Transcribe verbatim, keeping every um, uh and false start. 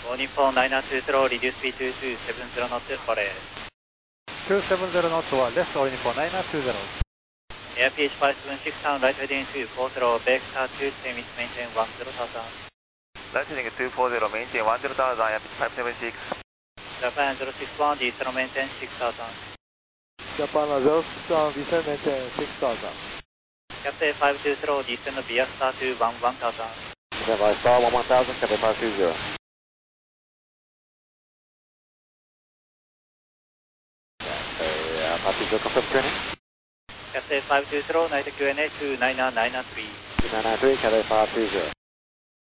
All Nippon nine two zero, reduce speed to two seven zero knots, parade. two seven zero knotsは left All Nippon nine two zero. Airph five seven six down, right heading two four zero, vector two ten, maintain one zero thousand. Right heading two four zero, maintain one zero thousand, Airph five seven six. Japan zero six one, descend maintain six thousand. Japan zero six one, descend maintain six thousand. Cathay five two zero, descend via star to one one thousand. Via star one one thousand, Cathay five two zero. Cathay zero confirm training. Cathay five two zero, night Q N A two nine nine three. two nine nine three, Cathay five two zero.